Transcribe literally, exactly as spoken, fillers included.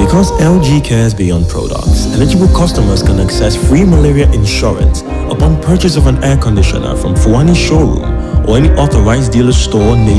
Because L G cares beyond products, eligible customers can access free malaria insurance upon purchase of an air conditioner from Fuani Showroom or any authorized dealer store nationwide.